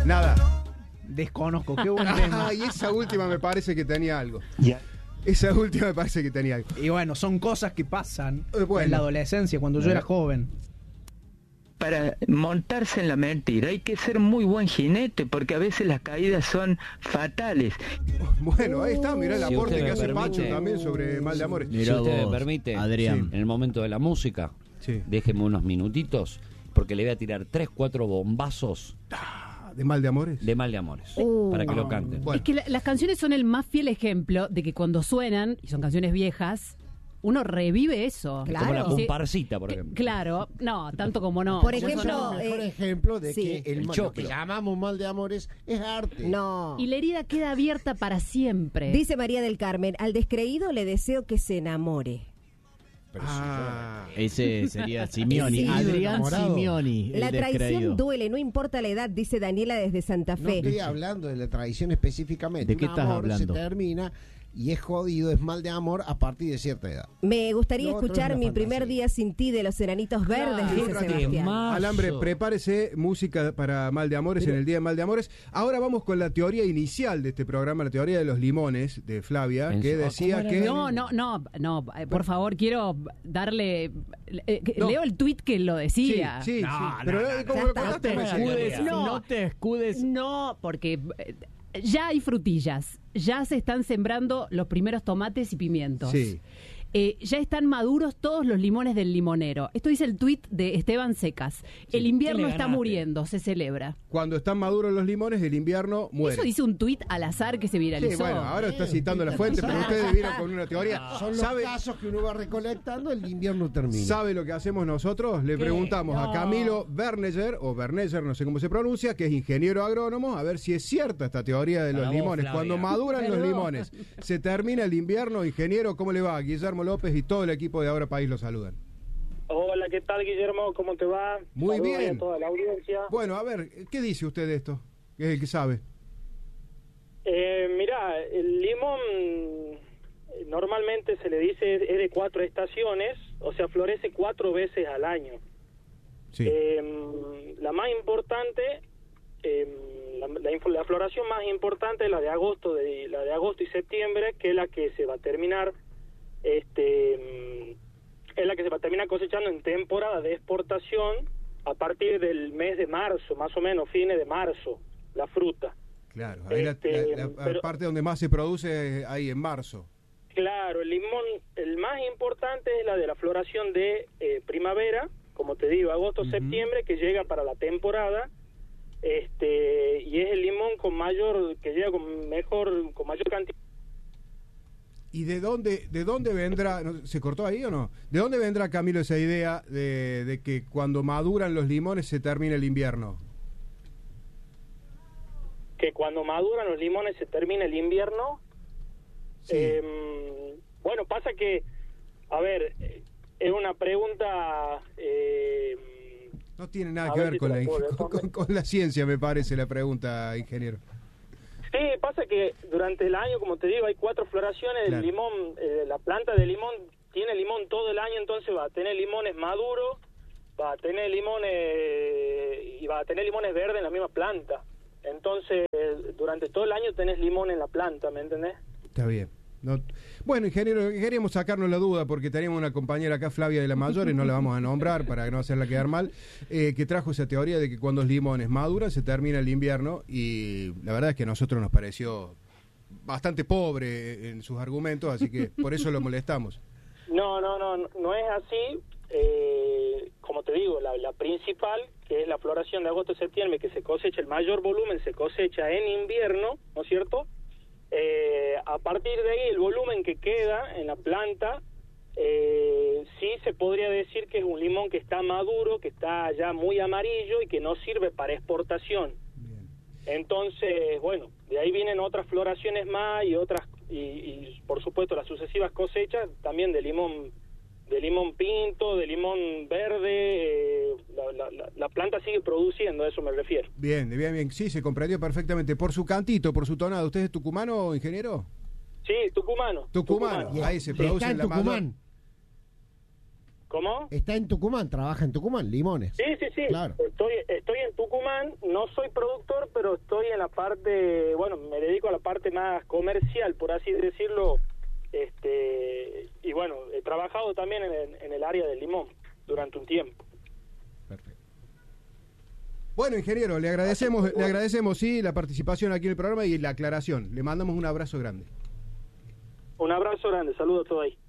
Nada. Desconozco, qué buen tema. Y esa última me parece que tenía algo. Ya. Esa última me parece que tenía algo. Y bueno, son cosas que pasan Bueno. en la adolescencia, cuando yo era joven. Para montarse en la mentira hay que ser muy buen jinete, porque a veces las caídas son fatales. Bueno, ahí está, mirá el Si aporte usted que me hace permite. Pacho también sobre Mal de Amores. Si usted me permite, Adrián. en el momento de la música, Sí. déjeme unos minutitos, porque le voy a tirar 3-4 bombazos ¿De Mal de Amores? de Mal de Amores, para que lo canten. Bueno. Es que las canciones son el más fiel ejemplo de que cuando suenan, y son canciones viejas, uno revive eso. Claro. Como la Y se- comparsita, por ejemplo. Claro, no, tanto como no. Por Eso ejemplo, no. El mejor ejemplo de sí. que El lo choclo. que llamamos Mal de Amores es arte. No. Y la herida queda abierta para siempre. Dice María del Carmen, al descreído le deseo que se enamore. Ese sería Simeoni. Sí. Adrián Enamorado. Simeoni. La el traición descreído. duele, no importa la edad, dice Daniela desde Santa No Fe. estoy hablando de la tradición específicamente. ¿De qué Un estás amor hablando? se termina y es jodido, es mal de amor a partir de cierta edad. Me gustaría Lo otro escuchar es una Mi primer fantasía. día sin ti de los Enanitos Verdes, Claro. dice Un ratito. Sebastián. Alambre, prepárese música para Mal de Amores en el Día de Mal de Amores. Ahora vamos con la teoría inicial de este programa, la teoría de los limones de Flavia, que decía que... No, por favor, quiero darle... No. Leo el tuit que lo decía. Sí, No, sí. no, Pero no, como ya lo está. contaste No te recién. escudes, No. no te escudes. No, porque ya hay frutillas, ya se están sembrando los primeros tomates y pimientos. Sí. Ya están maduros todos los limones del limonero. Esto dice el tuit de Esteban Secas. El invierno ¿Qué le está ganaste? muriendo, se celebra. Cuando están maduros los limones, el invierno muere. Eso dice un tuit al azar que se viralizó. Sí, bueno, ahora está citando la fuente, pero ustedes vieron con una teoría. Son los ¿Sabe, casos que uno va recolectando, el invierno termina. ¿Sabe lo que hacemos nosotros? Le preguntamos a Camilo Berneger, o Berneger, no sé cómo se pronuncia, que es ingeniero agrónomo, a ver si es cierta esta teoría de los Para vos, limones. Flavia. Cuando maduran los Perdón. limones, se termina el invierno. Ingeniero, ¿cómo le va? Guillermo López y todo el equipo de Ahora País lo saludan. Hola, ¿qué tal, Guillermo? ¿Cómo te va? Muy Saludos bien. a toda la audiencia. Bueno, a ver, ¿qué dice usted de esto? Que es el que sabe. Mirá, el limón normalmente se le dice es de 4 estaciones, o sea, florece 4 veces al año. Sí. La más importante, la floración más importante es la de agosto, la de agosto y septiembre, que es la que se va a terminar, es la que se va a terminar cosechando en temporada de exportación a partir del mes de marzo, más o menos, fines de marzo, la fruta. Claro, ahí la pero- parte donde más se produce ahí en marzo. Claro, el limón, el más importante es la de la floración de primavera, como te digo, agosto, septiembre, que llega para la temporada, y es el limón con mayor, que llega con mayor cantidad. ¿Y de dónde vendrá, se cortó ahí o no? ¿De dónde vendrá, Camilo, esa idea de que cuando maduran los limones se termina el invierno? Que cuando maduran los limones se termina el invierno. Sí. Bueno, pasa que, a ver, es una pregunta... No tiene nada a que ver ver si con te la, la puedo responder. con la ciencia, me parece, la pregunta, ingeniero. Sí, pasa que durante el año, como te digo, hay 4 floraciones Claro. del limón. La planta de limón tiene limón todo el año, entonces va a tener limones maduros, va a tener limones y va a tener limones verdes en la misma planta. Entonces, durante todo el año tenés limón en la planta, ¿me entendés? Está bien. No, bueno, ingeniero, queríamos sacarnos la duda porque teníamos una compañera acá, Flavia de la Mayores, no la vamos a nombrar para no hacerla quedar mal, que trajo esa teoría de que cuando los limones maduran se termina el invierno, y la verdad es que a nosotros nos pareció bastante pobre en sus argumentos, así que por eso lo molestamos. No es así. Como te digo, la principal, que es la floración de agosto-septiembre, que se cosecha, el mayor volumen se cosecha en invierno, ¿no es cierto? A partir de ahí, el volumen que queda en la planta, sí se podría decir que es un limón que está maduro, que está ya muy amarillo y que no sirve para exportación. Bien. Entonces, bueno, de ahí vienen otras floraciones más y otras, y por supuesto las sucesivas cosechas también de limón pinto, de limón verde. La planta sigue produciendo, a eso me refiero. Bien, sí, se comprendió perfectamente. Por su cantito, por su tonada, ¿usted es tucumano, ingeniero? Sí, tucumano. Tucumano. Ahí se produce Está en la mayor... Tucumán. ¿Cómo? Está en Tucumán, trabaja en Tucumán, limones. Sí. Claro. Estoy en Tucumán, no soy productor, pero estoy en la parte, bueno, me dedico a la parte más comercial, por así decirlo, y bueno, he trabajado también en el área del limón durante un tiempo. Perfecto. Bueno, ingeniero, le agradecemos sí la participación aquí en el programa y la aclaración. Le mandamos un abrazo grande. Un abrazo grande, saludos a todos ahí.